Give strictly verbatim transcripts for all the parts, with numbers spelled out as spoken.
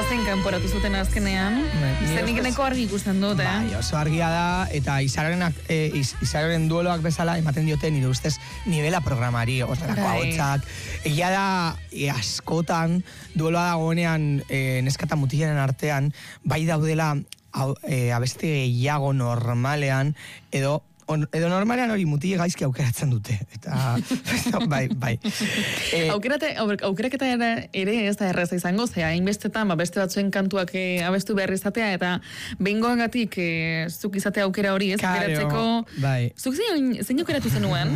bazen kanporatu zuten azkenean. Zenik neko argi ikusten dut, eh? Bai, oso argia da, eta Izarorenak, e, iz, Izaroren dueloak bezala ematen diote nire ustez nivela programari, horrelako ahotsak. Egia da, e, askotan, dueloa dagoenean e, neskata mutilaren artean, bai daudela e, abesti gehiago normalean, edo On, edo normalean hori mutile gaizki aukeratzen dute. Eta, bai, bai. E, Aukerate, aukeraketa ere, ere ez da erreza izango, zea, hainbestetan, ba, beste batzuen kantuak e, abestu behar izatea, eta behingoagatik e, zuk izatea aukera hori, ez? Aukeratzeko, bai. Zuk zein, zein aukeratu zenuen?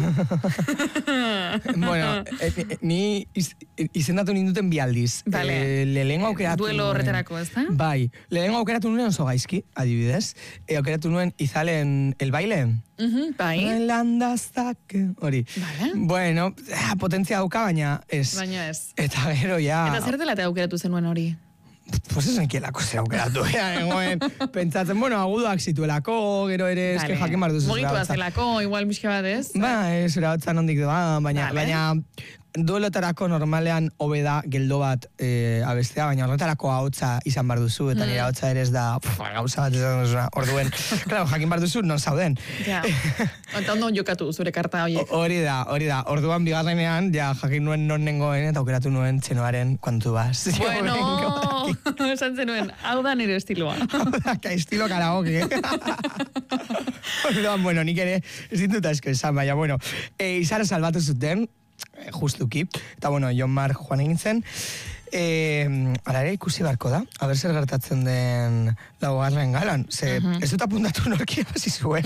Bueno, e, e, ni iz, izendatu ninduten bi aldiz. Vale. E, lehengo aukeratu Duelo horretarako, ez da? Bai, lehengo aukeratu nuen oso gaizki, adibidez. E, aukeratu nuen izalen el baile. Uh-huh, bai. Landaztak, hori. Vale. Bueno, potentzia dauka, baina ez. Baina ez. Eta gero, ja... Eta zer dela te aukeratu zenuen hori? Pues ez enkielako zer aukeratu. Egoen, pentsatzen, bueno, agudoak zituelako, gero ere eske vale. Jakin barduzu. Mogitu azelako, igual miske bat ez? Ba, ez, erabatzan ondik doa, baina... Vale. baina duelotarako normalean hobe da geldo bat e, abestea, baina horretarako ahotsa izan bar duzu, eta nire ahotsa ere ez da pff, gauza bat ez da orduen. Claro, jakin bar duzu, non zauden. Ja, eta ondo jokatu zure karta horiek. Hori da, hori da. Orduan bigarrenean, ja, jakin nuen non nengoen, eta aukeratu nuen txenoaren kuantu baz. Bueno, esan zenuen, hau da nire estiloa. Hau da, ka estilo karaoke. Orduan, bueno, nik ere ez dituta esko esan, baina, bueno, e, izara salbatu zuten, justuki, eta bueno, Jon Mar joan egin zen, e, ara ere ikusi barko da, haber zer gertatzen den laugarren galan, ze uh-huh. ez dut apuntatu norkia basi zuen.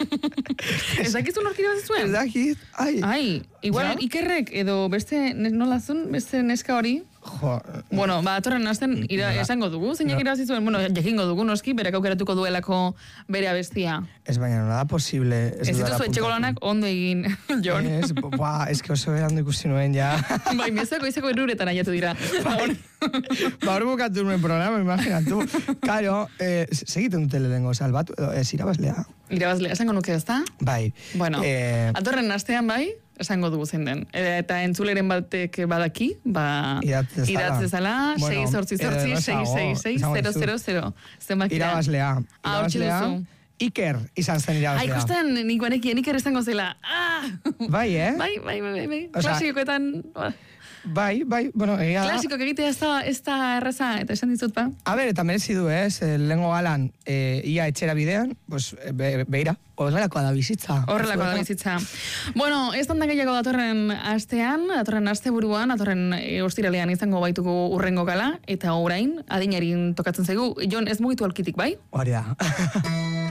Ez dakizu norkia basi zuen? Ez dakit, ai. Ai, igual ja? Ikerrek edo beste nolazun, beste neska hori, Jo, bueno, ba, atorren azten ira, esango dugu, zeinak no. irabazi zuen, bueno, jakingo dugu noski, berak aukeratuko duelako bere abestia. Ez baina, no da posible. Ez, ez dituzu etxeko lanak ondo egin, Jon. Ez, ba, ez que oso berando ikusi nuen, ja. Bai, mezako izako eruretan aiatu dira. Ba, hor bukatu nuen programa, imaginatu. Karo, eh, segiten dute lehengo salbatu, edo, ez irabazlea. Irabazlea, esango nuke ez da? Bai. Bueno, eh, atorren astean bai, esango dugu zein den. Eta entzuleren batek badaki, ba, idatzezala, sei sortzi sortzi, sei sei sei, zero zero zero. Irabazlea, irabazlea. Iker izan zen irabazlea. Ah, ikusten nik banekien Iker esango zela. Ah! Bai, eh? Bai, bai, bai, bai. Klasikoetan... Bai, bai, bueno, egia da. Klasiko egitea ez da, ez da erraza, eta esan dizut, ba? A ber, eta merezi du, ez? Lehengo galan, e, ia etxera bidean, pues, be, beira, horrelakoa da bizitza. Horrelakoa da bizitza. Bueno, ez da gehiago datorren astean, datorren aste buruan, datorren e, ostiralean izango baituko urrengo gala, eta orain, adinerin tokatzen zaigu. Jon, ez mugitu alkitik, bai? Hori da.